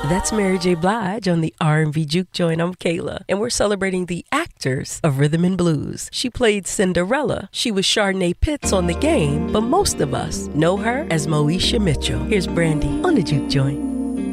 That's Mary J. Blige on the R&B Juke Joint. I'm Kayla, and we're celebrating the actors of Rhythm and Blues. She played Cinderella. She was Charnay Pitts on The Game, but most of us know her as Moesha Mitchell. Here's Brandy on the Juke Joint.